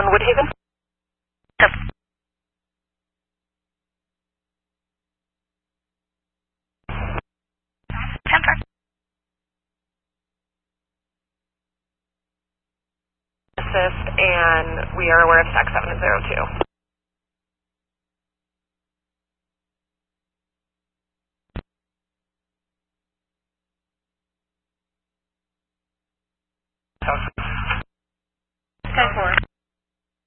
on Woodhaven. Yep. 10-4. Assist, and we are aware of stack 702. Sky 4.